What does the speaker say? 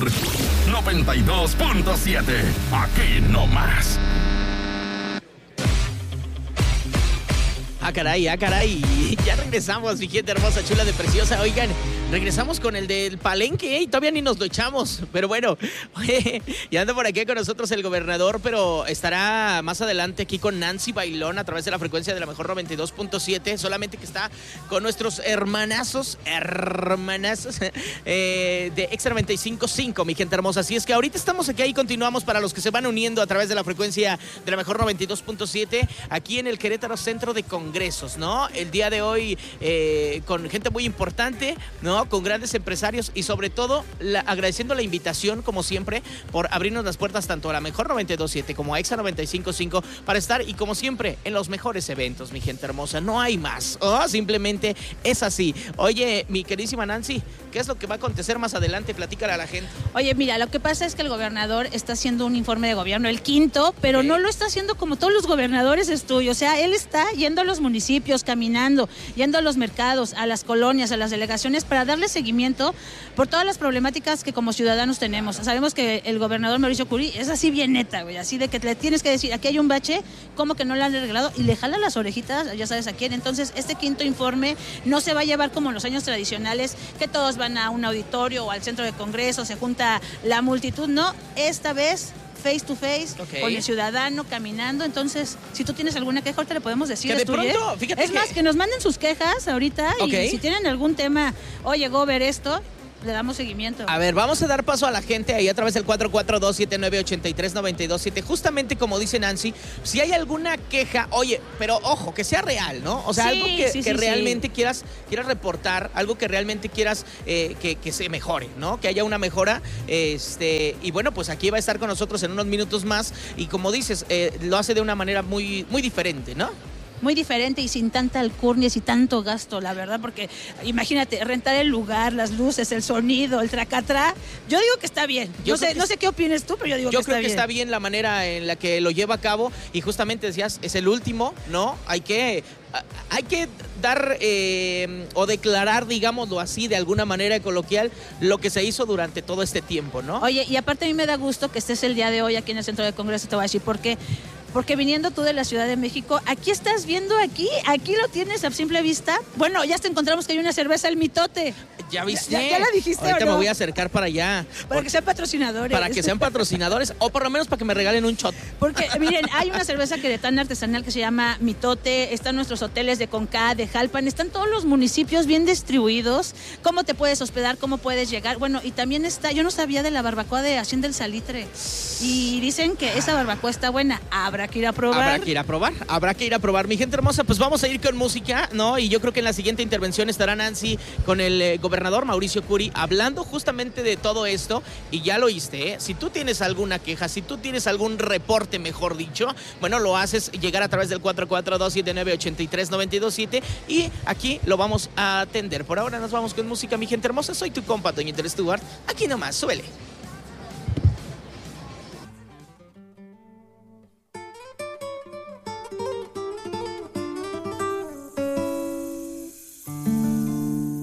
por 92.7. Aquí nomás. Ah, caray. Ya regresamos, mi gente hermosa, chula de preciosa. Oigan, regresamos con el del palenque, y todavía ni nos lo echamos. Pero bueno, ya anda por aquí con nosotros el gobernador, pero estará más adelante aquí con Nancy Bailón a través de la frecuencia de la mejor 92.7. Solamente que está con nuestros hermanazos de Extra 95.5, mi gente hermosa. Así es que ahorita estamos aquí y continuamos para los que se van uniendo a través de la frecuencia de la mejor 92.7, aquí en el Querétaro Centro de Congresos, ¿no? El día de hoy con gente muy importante, ¿no? Con grandes empresarios y sobre todo agradeciendo la invitación, como siempre, por abrirnos las puertas tanto a la mejor 92.7 como a Exa 95.5 para estar y como siempre en los mejores eventos, mi gente hermosa. No hay más, simplemente es así. Oye, mi queridísima Nancy, ¿qué es lo que va a acontecer más adelante? Platícale a la gente. Oye, mira, lo que pasa es que el gobernador está haciendo un informe de gobierno, el quinto, pero no lo está haciendo como todos los gobernadores o sea, él está yendo a los municipios, caminando, yendo a los mercados, a las colonias, a las delegaciones para darle seguimiento por todas las problemáticas que como ciudadanos tenemos. Sabemos que el gobernador Mauricio Curi es así bien neta, güey, así de que le tienes que decir, aquí hay un bache, ¿cómo que no lo han arreglado? Y le jala las orejitas, ya sabes a quién. Entonces, este quinto informe no se va a llevar como en los años tradicionales, que todos van a un auditorio o al centro de congreso, se junta la multitud, no, esta vez face to face, con el ciudadano caminando. Entonces, si tú tienes alguna queja, ahorita le podemos decir. Que de pronto, fíjate, es más, que nos manden sus quejas ahorita y si tienen algún tema, oye, Gober, esto, le damos seguimiento. A ver, vamos a dar paso a la gente ahí a través del 442-7983-927. Justamente como dice Nancy, si hay alguna queja, oye, pero ojo, que sea real, ¿no? O sea, algo que realmente quieras reportar, algo que realmente quieras que se mejore, ¿no? Que haya una mejora. Y bueno, pues aquí va a estar con nosotros en unos minutos más. Y como dices, lo hace de una manera muy, muy diferente, ¿no? Muy diferente y sin tanta alcurnias y tanto gasto, la verdad, porque imagínate, rentar el lugar, las luces, el sonido, el tracatrá, yo digo que está bien. No sé qué opinas tú, pero yo digo que está bien. Yo creo que está bien la manera en la que lo lleva a cabo y justamente decías, es el último, ¿no? Hay que dar o declarar, digámoslo así, de alguna manera coloquial, lo que se hizo durante todo este tiempo, ¿no? Oye, y aparte a mí me da gusto que estés el día de hoy aquí en el Centro de Congreso, te voy a decir por qué. Porque viniendo tú de la Ciudad de México, aquí estás viendo, aquí lo tienes a simple vista. Bueno, ya te encontramos que hay una cerveza El Mitote. ¿Ya viste? ¿Ya la dijiste? Ahorita me voy a acercar para allá. Para que sean patrocinadores. Para que sean patrocinadores o por lo menos para que me regalen un shot. Porque, miren, hay una cerveza queretana artesanal que se llama Mitote, están nuestros hoteles de Conca, de Jalpan, están todos los municipios bien distribuidos. ¿Cómo te puedes hospedar? ¿Cómo puedes llegar? Bueno, y también está, yo no sabía de la barbacoa de Hacienda del Salitre. Y dicen que esa barbacoa está buena. Habrá que ir a probar. Habrá que ir a probar. Mi gente hermosa, pues vamos a ir con música, ¿no? Y yo creo que en la siguiente intervención estará Nancy con el gobernador Mauricio Curi hablando justamente de todo esto. Y ya lo oíste, ¿eh? Si tú tienes alguna queja, si tú tienes algún reporte, mejor dicho, bueno, lo haces llegar a través del 442-7983-927 y aquí lo vamos a atender. Por ahora nos vamos con música, mi gente hermosa. Soy tu compa, Toñito Stuart. Aquí nomás, súbele.